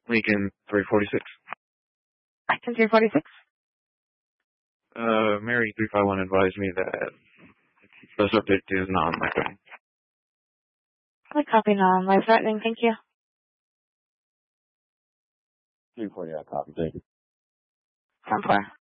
Lincoln 346. Lincoln 346. Mary 351 advised me that the subject is non-life-threatening. I copy non-life-threatening, thank you. 340, I copy, thank you. 10-4.